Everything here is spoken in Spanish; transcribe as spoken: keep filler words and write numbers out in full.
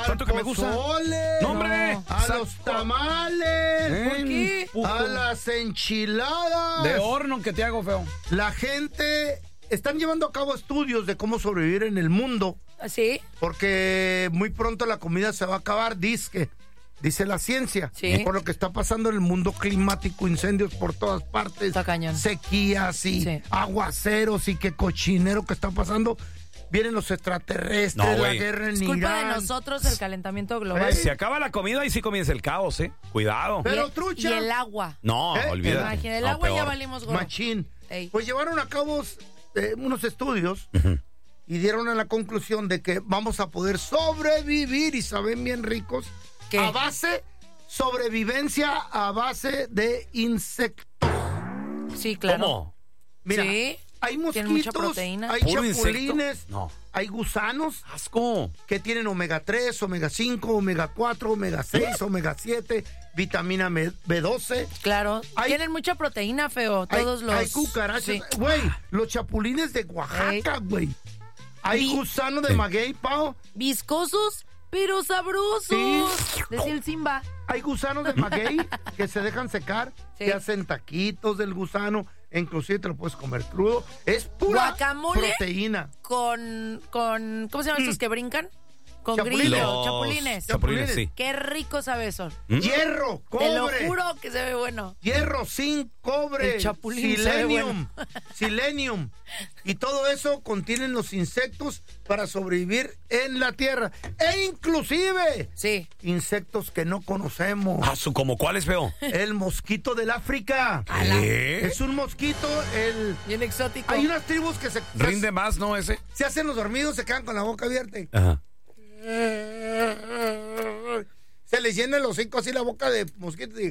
tanto que me gusta. pozole, ¡No, hombre! no. A Sa- los tamales. ¿Eh? ¿Por qué? A las enchiladas. De horno que te hago, feo. La gente están llevando a cabo estudios de cómo sobrevivir en el mundo, ¿Sí? porque muy pronto la comida se va a acabar, dice, dice la ciencia. Sí. Por lo que está pasando en el mundo climático, incendios por todas partes, Está cañón. sequías y Sí. aguaceros y qué cochinero que está pasando. Vienen los extraterrestres, No, la güey. guerra en Es culpa Irán. de nosotros el calentamiento global. ¿Eh? Si acaba la comida, ahí sí comienza el caos, ¿eh? Cuidado. Pero y, trucha. y el agua. No, ¿Eh? olvídate. Imagina, el No, agua ya peor. valimos gorro. Machín. Ey. Pues llevaron a cabo eh, unos estudios Ujú. y dieron a la conclusión de que vamos a poder sobrevivir, y saben bien ricos, ¿Qué? a base, sobrevivencia a base de insectos. Sí, claro. ¿Cómo? Mira, Sí. hay Tiene mucha mosquitos, proteína. hay ¿Puro chapulines, insecto? No. hay gusanos ¡Asco! que tienen omega tres, omega cinco, omega cuatro, omega seis, omega siete, vitamina B doce. Claro. Hay- Tienen mucha proteína, feo. Hay, Todos los. hay cucarachas. Sí. Güey, los chapulines de Oaxaca, güey. Hay Vi- gusano de maguey, pao. Viscosos, pero sabrosos. Sí. Decía el Simba. Hay gusanos de maguey que se dejan secar, Sí. que hacen taquitos del gusano, e inclusive te lo puedes comer crudo. Es pura Guacamole. proteína. Con, con. ¿Cómo se llaman estos que brincan? Con Chapulines. grillo, Los chapulines. Chapulines, sí. Qué rico sabe eso. ¿Mm? Hierro, cobre. Te lo juro que se ve bueno. Hierro, zinc, cobre, El chapulín sabe selenium, selenium. Y todo eso contienen los insectos para sobrevivir en la tierra. E inclusive Sí. insectos que no conocemos. Ah, su, ¿como cuál es, feo? El mosquito del África. ¿Qué? Es un mosquito, el... Bien exótico. Hay unas tribus que se, ¿Rinde más, no, ese? se hacen los dormidos, se quedan con la boca abierta. Ajá. Se les llena el hocico así la boca de mosquitos y